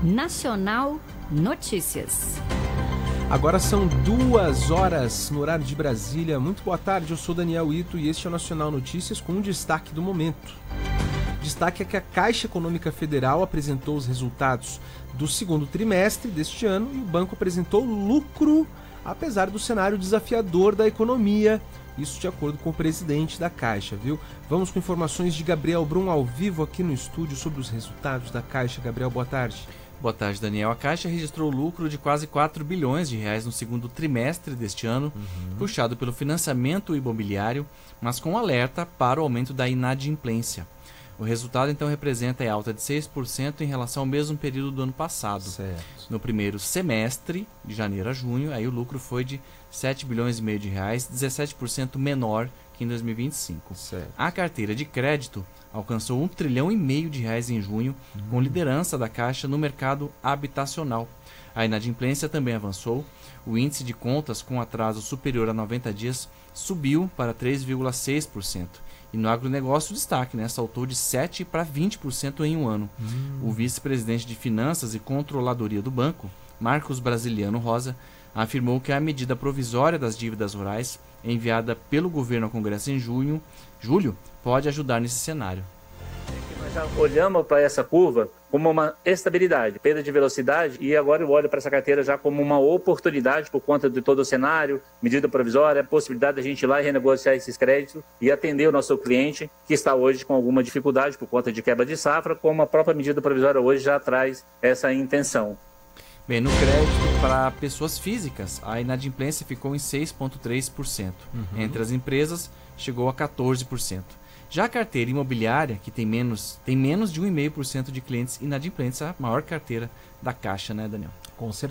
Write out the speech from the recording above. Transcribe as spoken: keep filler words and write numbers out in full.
Nacional Notícias. Agora são duas horas no horário de Brasília. Muito boa tarde, eu sou Daniel Ito e este é o Nacional Notícias com um destaque do momento. Destaque é que a Caixa Econômica Federal apresentou os resultados do segundo trimestre deste ano e o banco apresentou lucro, apesar do cenário desafiador da economia. Isso de acordo com o presidente da Caixa, viu? Vamos com informações de Gabriel Brum ao vivo aqui no estúdio sobre os resultados da Caixa. Gabriel, boa tarde. Boa tarde, Daniel. A Caixa registrou lucro de quase quatro bilhões de reais no segundo trimestre deste ano, uhum. puxado pelo financiamento imobiliário, mas com alerta para o aumento da inadimplência. O resultado, então, representa a alta de seis por cento em relação ao mesmo período do ano passado. Certo. No primeiro semestre, de janeiro a junho, aí o lucro foi de sete bilhões e meio de reais, dezessete por cento menor que em dois mil e vinte e cinco. Certo. A carteira de crédito alcançou um trilhão e meio de reais em junho, uhum. com liderança da Caixa no mercado habitacional. A inadimplência também avançou. O índice de contas com atraso superior a noventa dias subiu para três vírgula seis por cento. E no agronegócio, o destaque, né, saltou de sete por cento para vinte por cento em um ano. Uhum. O vice-presidente de Finanças e Controladoria do banco, Marcos Brasiliano Rosa, afirmou que a medida provisória das dívidas rurais, enviada pelo governo ao Congresso em junho, julho, pode ajudar nesse cenário. Nós já olhamos para essa curva como uma estabilidade, perda de velocidade, e agora eu olho para essa carteira já como uma oportunidade por conta de todo o cenário, medida provisória, possibilidade da gente ir lá e renegociar esses créditos e atender o nosso cliente que está hoje com alguma dificuldade por conta de quebra de safra, como a própria medida provisória hoje já traz essa intenção. Bem, no crédito para pessoas físicas, a inadimplência ficou em seis vírgula três por cento. Uhum. Entre as empresas, chegou a quatorze por cento. Já a carteira imobiliária, que tem menos, tem menos de um vírgula cinco por cento de clientes inadimplentes, a maior carteira da Caixa, né, Daniel? Com certeza.